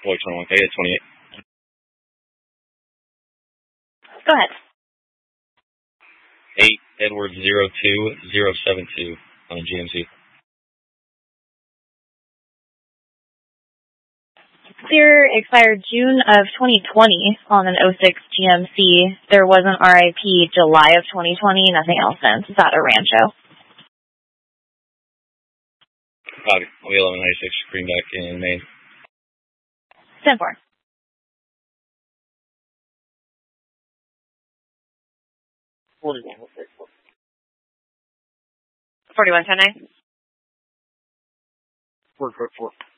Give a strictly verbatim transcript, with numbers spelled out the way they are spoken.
Boy twenty-one K at twenty-eight. Go ahead. eight Edward zero two zero seven two on a G M C. Clear expired June of twenty twenty on an oh six G M C. There was an R I P July of twenty twenty, nothing else since. Is that a Rancho? Copy. We eleven ninety-six Greenback in Maine. ten four. forty-one. forty-one ten nine. Four, four, four.